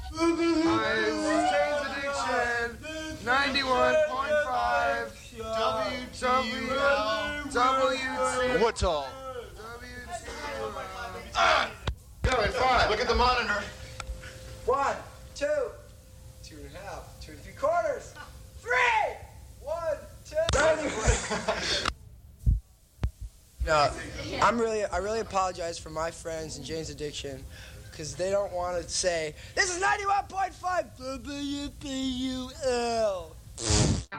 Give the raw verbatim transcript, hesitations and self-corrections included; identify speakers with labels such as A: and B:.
A: Jane's Addiction, ninety-one point five W T W.
B: Woodall.
A: Going five. Look at the monitor.
C: One, two, two and a half, two and three quarters, three, one, two. No, I'm really, I really apologize for my friends and Jane's Addiction, because they don't want to say, this is ninety-one point five W P U L.